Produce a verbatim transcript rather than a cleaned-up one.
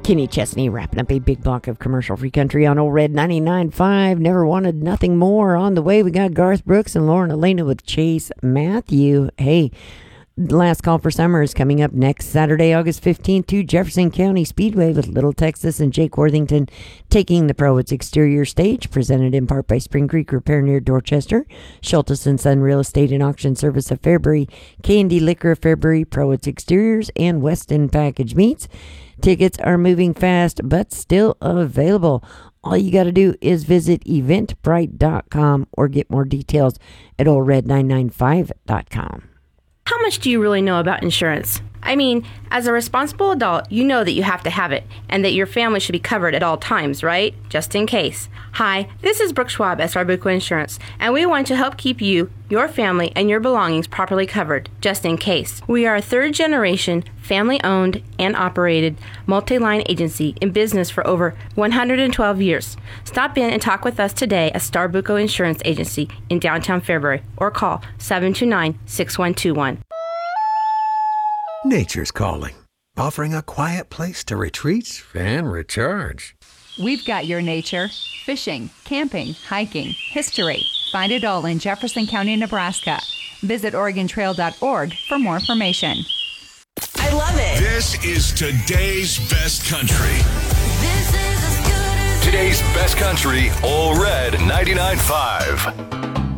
Kenny Chesney wrapping up a big block of commercial-free country on Old Red ninety-nine point five. Never Wanted Nothing More. On the way, we got Garth Brooks and Lauren Elena with Chase Matthew. Hey, last call for summer is coming up next Saturday, August fifteenth, to Jefferson County Speedway with Little Texas and Jake Worthington taking the Prowood's exterior stage, presented in part by Spring Creek Repair near Dorchester, Schultes and Son Real Estate and Auction Service of Fairbury, K and D Liquor of Fairbury, Prowood's Exteriors, and Weston Package Meats. Tickets are moving fast, but still available. All you got to do is visit eventbrite dot com or get more details at old red nine nine five dot com. How much do you really know about insurance? I mean, as a responsible adult, you know that you have to have it and that your family should be covered at all times, right? Just in case. Hi, this is Brooke Schwab at Sarbuco Insurance, and we want to help keep you, your family, and your belongings properly covered, just in case. We are a third-generation, family-owned and operated multi-line agency in business for over one hundred twelve years. Stop in and talk with us today at Sarbuco Insurance Agency in downtown Fairbury or call seven two nine, six one two one. Nature's calling, offering a quiet place to retreat and recharge. We've got your nature. Fishing, camping, hiking, history. Find it all in Jefferson County, Nebraska. Visit Oregon Trail dot org for more information. I love it. This is today's best country. This is as good as Today's best country, All Red ninety-nine point five.